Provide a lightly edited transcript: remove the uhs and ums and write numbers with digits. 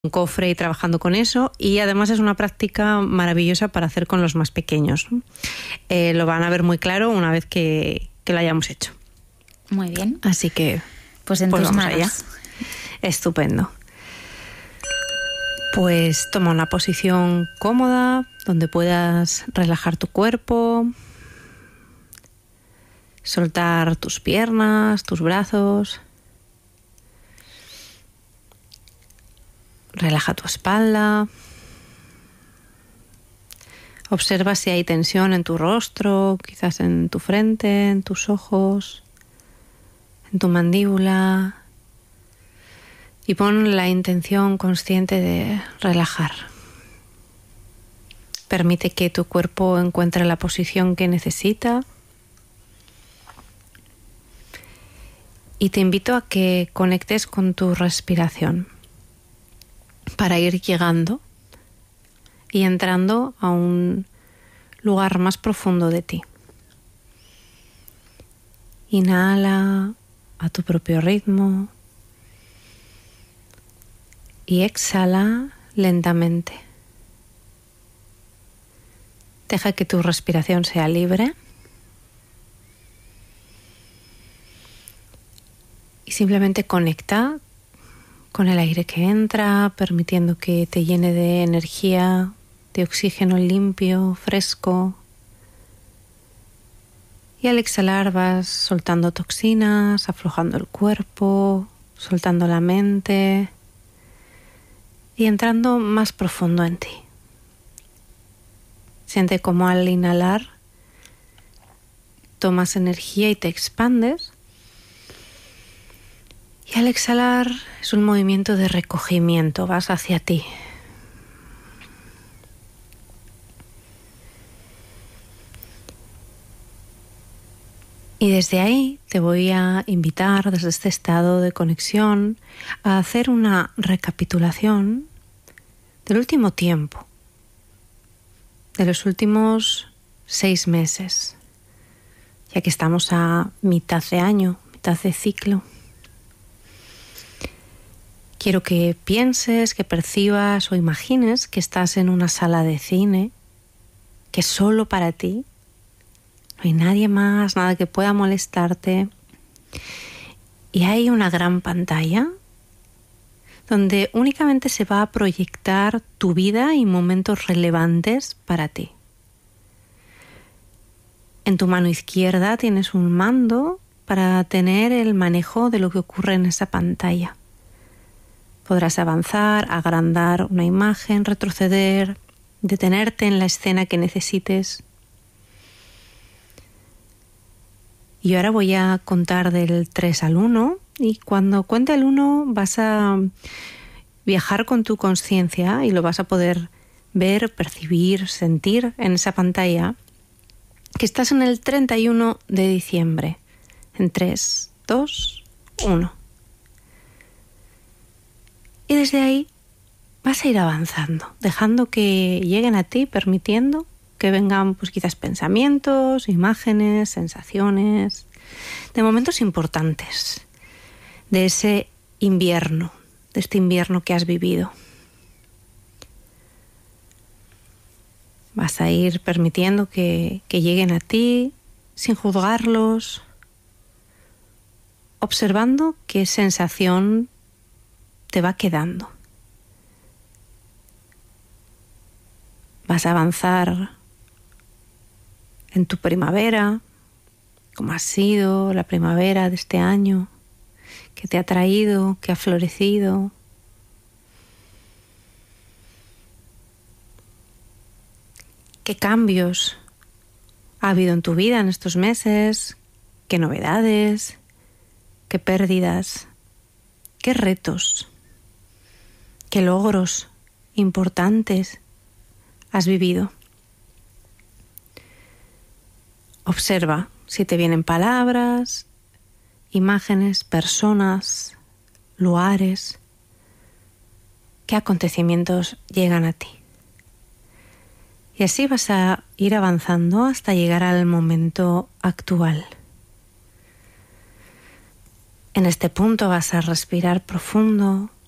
cofre y trabajando con eso, y además es una práctica maravillosa para hacer con los más pequeños. Lo van a ver muy claro una vez que lo hayamos hecho. Muy bien. Así que pues tus vamos manos. allá. Estupendo. Pues toma una posición cómoda donde puedas relajar tu cuerpo, soltar tus piernas, tus brazos. Relaja tu espalda. Observa si hay tensión en tu rostro, quizás en tu frente, en tus ojos, en tu mandíbula. Y pon la intención consciente de relajar. Permite que tu cuerpo encuentre la posición que necesita. Y te invito a que conectes con tu respiración para ir llegando y entrando a un lugar más profundo de ti. Inhala a tu propio ritmo y exhala lentamente. Deja que tu respiración sea libre y simplemente conecta con el aire que entra, permitiendo que te llene de energía, de oxígeno limpio, fresco. Y al exhalar vas soltando toxinas, aflojando el cuerpo, soltando la mente y entrando más profundo en ti. Siente cómo al inhalar tomas energía y te expandes. Y al exhalar es un movimiento de recogimiento, vas hacia ti. Y desde ahí te voy a invitar, desde este estado de conexión, a hacer una recapitulación del último tiempo, de los últimos 6 meses, ya que estamos a mitad de año, mitad de ciclo. Quiero que pienses, que percibas o imagines que estás en una sala de cine, que es solo para ti. No hay nadie más, nada que pueda molestarte. Y hay una gran pantalla donde únicamente se va a proyectar tu vida y momentos relevantes para ti. En tu mano izquierda tienes un mando para tener el manejo de lo que ocurre en esa pantalla. Podrás avanzar, agrandar una imagen, retroceder, detenerte en la escena que necesites. Y ahora voy a contar del 3 al 1 y cuando cuente el 1 vas a viajar con tu conciencia y lo vas a poder ver, percibir, sentir en esa pantalla que estás en el 31 de diciembre. En 3, 2, 1. Y desde ahí vas a ir avanzando, dejando que lleguen a ti, permitiendo que vengan pues quizás pensamientos, imágenes, sensaciones, de momentos importantes, de ese invierno, de este invierno que has vivido. Vas a ir permitiendo que lleguen a ti sin juzgarlos, observando qué sensación te va quedando. Vas a avanzar en tu primavera, cómo ha sido la primavera de este año, qué te ha traído, qué ha florecido. ¿Qué cambios ha habido en tu vida en estos meses? ¿Qué novedades? ¿Qué pérdidas? ¿Qué retos? ¿Qué logros importantes has vivido? Observa si te vienen palabras, imágenes, personas, lugares. ¿Qué acontecimientos llegan a ti? Y así vas a ir avanzando hasta llegar al momento actual. En este punto vas a respirar profundo